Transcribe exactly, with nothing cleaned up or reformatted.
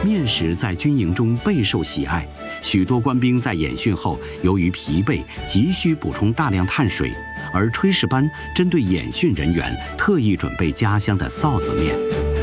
面食在军营中备受喜爱，许多官兵在演训后由于疲惫，急需补充大量碳水，而炊事班针对演训人员特意准备家乡的臊子面。